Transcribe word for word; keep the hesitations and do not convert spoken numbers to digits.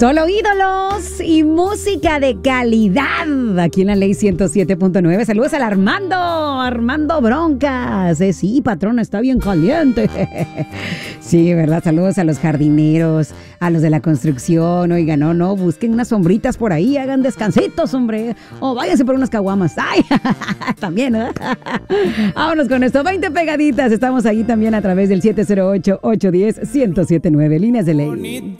Solo ídolos y música de calidad aquí en la Ley ciento siete punto nueve. Saludos al Armando, Armando Broncas. Eh, sí, patrón, está bien caliente. Sí, ¿verdad? Saludos a los jardineros, a los de la construcción. Oigan, no, no, busquen unas sombritas por ahí, hagan descansitos, hombre. O váyanse por unas caguamas. Ay, también, ¿eh? Vámonos con esto. veinte pegaditas. Estamos ahí también a través del siete cero ocho, ocho uno cero, uno cero siete nueve. Líneas de Ley.